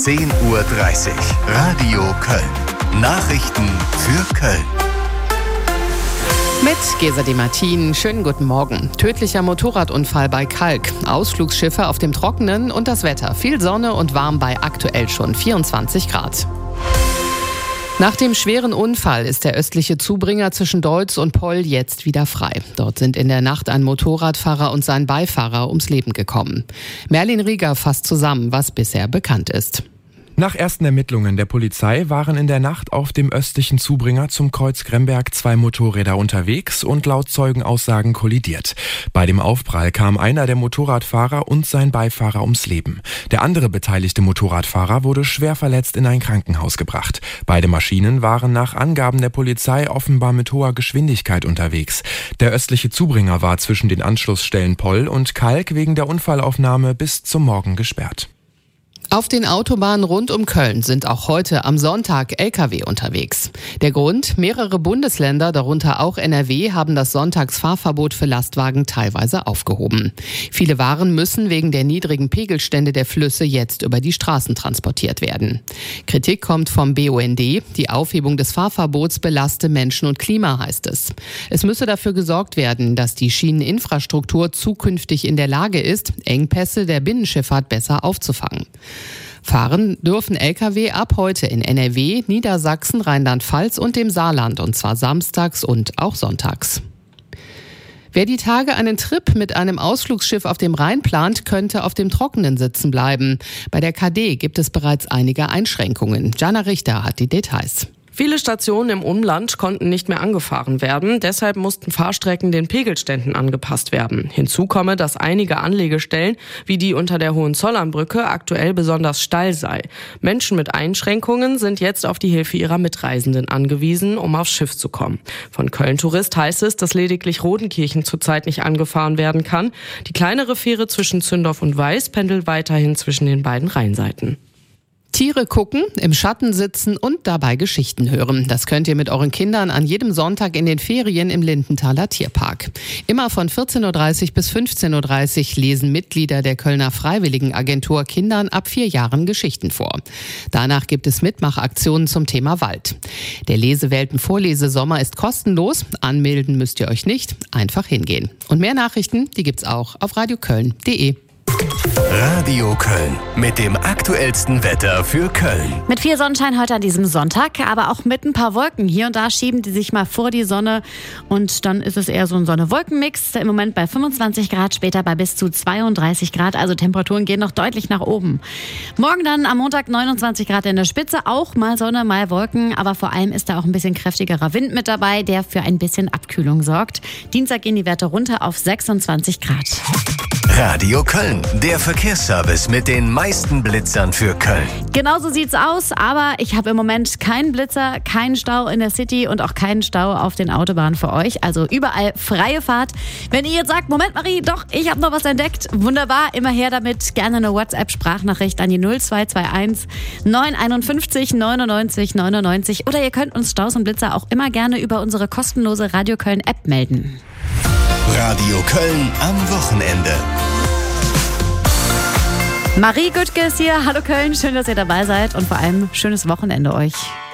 10:30 Uhr. Radio Köln. Nachrichten für Köln. Mit Gesa de Martin, schönen guten Morgen. Tödlicher Motorradunfall bei Kalk, Ausflugsschiffe auf dem Trockenen und das Wetter. Viel Sonne und warm bei aktuell schon 24 Grad. Nach dem schweren Unfall ist der östliche Zubringer zwischen Deutz und Poll jetzt wieder frei. Dort sind in der Nacht ein Motorradfahrer und sein Beifahrer ums Leben gekommen. Merlin Rieger fasst zusammen, was bisher bekannt ist. Nach ersten Ermittlungen der Polizei waren in der Nacht auf dem östlichen Zubringer zum Kreuz Gremberg 2 Motorräder unterwegs und laut Zeugenaussagen kollidiert. Bei dem Aufprall kam einer der Motorradfahrer und sein Beifahrer ums Leben. Der andere beteiligte Motorradfahrer wurde schwer verletzt in ein Krankenhaus gebracht. Beide Maschinen waren nach Angaben der Polizei offenbar mit hoher Geschwindigkeit unterwegs. Der östliche Zubringer war zwischen den Anschlussstellen Poll und Kalk wegen der Unfallaufnahme bis zum Morgen gesperrt. Auf den Autobahnen rund um Köln sind auch heute am Sonntag Lkw unterwegs. Der Grund? Mehrere Bundesländer, darunter auch NRW, haben das Sonntagsfahrverbot für Lastwagen teilweise aufgehoben. Viele Waren müssen wegen der niedrigen Pegelstände der Flüsse jetzt über die Straßen transportiert werden. Kritik kommt vom BUND. Die Aufhebung des Fahrverbots belaste Menschen und Klima, heißt es. Es müsse dafür gesorgt werden, dass die Schieneninfrastruktur zukünftig in der Lage ist, Engpässe der Binnenschifffahrt besser aufzufangen. Fahren dürfen Lkw ab heute in NRW, Niedersachsen, Rheinland-Pfalz und dem Saarland, und zwar samstags und auch sonntags. Wer die Tage einen Trip mit einem Ausflugsschiff auf dem Rhein plant, könnte auf dem Trockenen sitzen bleiben. Bei der KD gibt es bereits einige Einschränkungen. Jana Richter hat die Details. Viele Stationen im Umland konnten nicht mehr angefahren werden, deshalb mussten Fahrstrecken den Pegelständen angepasst werden. Hinzu komme, dass einige Anlegestellen, wie die unter der Hohenzollernbrücke, aktuell besonders steil sei. Menschen mit Einschränkungen sind jetzt auf die Hilfe ihrer Mitreisenden angewiesen, um aufs Schiff zu kommen. Von Köln Tourist heißt es, dass lediglich Rodenkirchen zurzeit nicht angefahren werden kann. Die kleinere Fähre zwischen Zündorf und Weiß pendelt weiterhin zwischen den beiden Rheinseiten. Tiere gucken, im Schatten sitzen und dabei Geschichten hören. Das könnt ihr mit euren Kindern an jedem Sonntag in den Ferien im Lindenthaler Tierpark. Immer von 14:30 Uhr bis 15:30 Uhr lesen Mitglieder der Kölner Freiwilligenagentur Kindern ab 4 Jahren Geschichten vor. Danach gibt es Mitmachaktionen zum Thema Wald. Der Lesewelten-Vorlesesommer ist kostenlos. Anmelden müsst ihr euch nicht, einfach hingehen. Und mehr Nachrichten, die gibt's auch auf radioköln.de. Radio Köln mit dem aktuellsten Wetter für Köln. Mit viel Sonnenschein heute an diesem Sonntag, aber auch mit ein paar Wolken. Hier und da schieben die sich mal vor die Sonne und dann ist es eher so ein Sonne-Wolken-Mix. Im Moment bei 25 Grad, später bei bis zu 32 Grad. Also Temperaturen gehen noch deutlich nach oben. Morgen dann am Montag 29 Grad in der Spitze. Auch mal Sonne, mal Wolken. Aber vor allem ist da auch ein bisschen kräftigerer Wind mit dabei, der für ein bisschen Abkühlung sorgt. Dienstag gehen die Werte runter auf 26 Grad. Radio Köln, der Verkehrsservice mit den meisten Blitzern für Köln. Genau so sieht's aus, aber ich habe im Moment keinen Blitzer, keinen Stau in der City und auch keinen Stau auf den Autobahnen für euch. Also überall freie Fahrt. Wenn ihr jetzt sagt, Moment Marie, doch, ich habe noch was entdeckt, wunderbar, immer her damit. Gerne eine WhatsApp-Sprachnachricht an die 0221 951 99 99 oder ihr könnt uns Staus und Blitzer auch immer gerne über unsere kostenlose Radio Köln App melden. Radio Köln am Wochenende. Marie Güttke ist hier. Hallo Köln, schön, dass ihr dabei seid und vor allem schönes Wochenende euch.